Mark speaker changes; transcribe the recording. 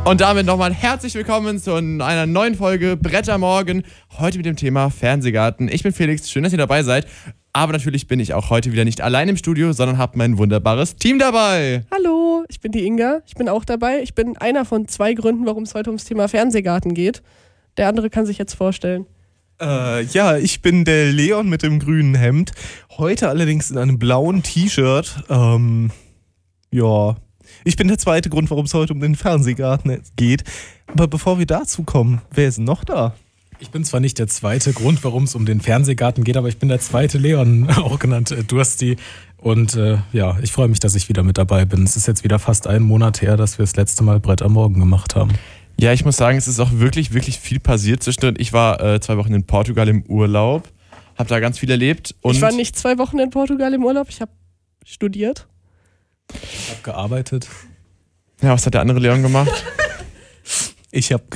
Speaker 1: Und damit nochmal herzlich willkommen zu einer neuen Folge Bretter Morgen. Heute mit dem Thema Fernsehgarten. Ich bin Felix, schön, dass ihr dabei seid. Aber natürlich bin ich auch heute wieder nicht allein im Studio, sondern habe mein wunderbares Team dabei.
Speaker 2: Hallo, ich bin die Inga, ich bin auch dabei. Ich bin einer von 2 Gründen, warum es heute ums Thema Fernsehgarten geht. Der andere kann sich jetzt vorstellen.
Speaker 3: Ja, ich bin der Leon mit dem grünen Hemd. Heute allerdings in einem blauen T-Shirt. Ja, ich bin der zweite Grund, warum es heute um den Fernsehgarten geht. Aber bevor wir dazu kommen, wer ist denn noch da?
Speaker 4: Ich bin zwar nicht der zweite Grund, warum es um den Fernsehgarten geht, aber ich bin der zweite Leon, auch genannt Dursti. Und ja, ich freue mich, dass ich wieder mit dabei bin. Es ist jetzt wieder fast 1 Monat her, dass wir das letzte Mal Brett am Morgen gemacht haben.
Speaker 1: Ja, ich muss sagen, es ist auch wirklich, wirklich viel passiert zwischendurch. Ich war 2 Wochen in Portugal im Urlaub, habe da ganz viel erlebt. Und
Speaker 2: ich war nicht 2 Wochen in Portugal im Urlaub, ich habe studiert.
Speaker 4: Ich habe gearbeitet.
Speaker 1: Ja, was hat der andere Leon gemacht?
Speaker 3: Ich habe